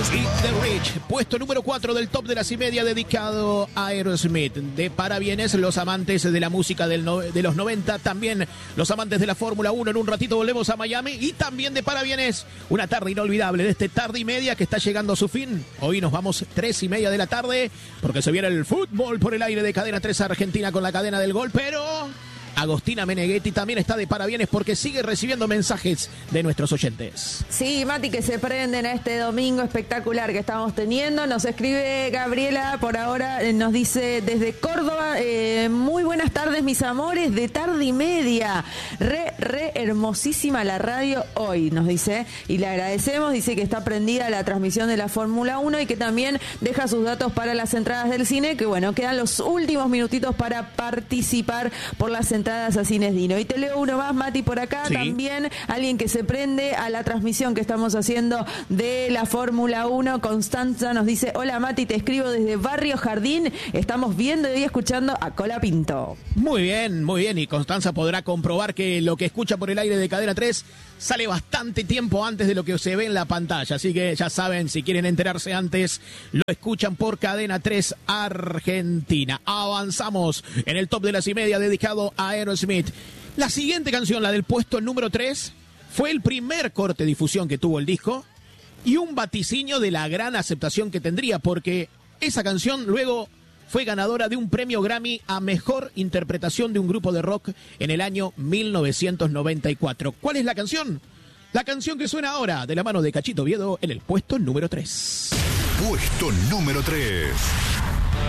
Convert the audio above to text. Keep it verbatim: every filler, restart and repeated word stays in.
Eat the Rich, puesto número cuatro del top de las y media dedicado a Aerosmith. De parabienes los amantes de la música del no, de los noventa, también los amantes de la Fórmula uno. En un ratito volvemos a Miami y también de parabienes una tarde inolvidable de este tarde y media que está llegando a su fin. Hoy nos vamos tres y media de la tarde porque se viene el fútbol por el aire de Cadena tres Argentina con la cadena del gol, pero Agostina Meneghetti también está de parabienes porque sigue recibiendo mensajes de nuestros oyentes. Sí, Mati, que se prenden a este domingo espectacular que estamos teniendo. Nos escribe Gabriela, por ahora eh, nos dice desde Córdoba, eh, muy buenas tardes mis amores, de tarde y media. Re, re hermosísima la radio hoy, nos dice, y le agradecemos. Dice que está prendida la transmisión de la Fórmula uno y que también deja sus datos para las entradas del cine, que bueno, quedan los últimos minutitos para participar por las entradas a Cines Dino. Y te leo uno más, Mati, por acá. Sí. También alguien que se prende a la transmisión que estamos haciendo de la Fórmula uno. Constanza nos dice: hola Mati, te escribo desde Barrio Jardín. Estamos viendo y escuchando a Cola Pinto. Muy bien, muy bien. Y Constanza podrá comprobar que lo que escucha por el aire de Cadena tres sale bastante tiempo antes de lo que se ve en la pantalla. Así que ya saben, si quieren enterarse antes, lo escuchan por Cadena tres Argentina. Avanzamos en el top de las y media dedicado a Aerosmith. La siguiente canción, la del puesto número tres, fue el primer corte de difusión que tuvo el disco y un vaticinio de la gran aceptación que tendría, porque esa canción luego fue ganadora de un premio Grammy a mejor interpretación de un grupo de rock en el año mil novecientos noventa y cuatro. ¿Cuál es la canción? La canción que suena ahora, de la mano de Cachito Viedo, en el puesto número tres. Puesto número tres.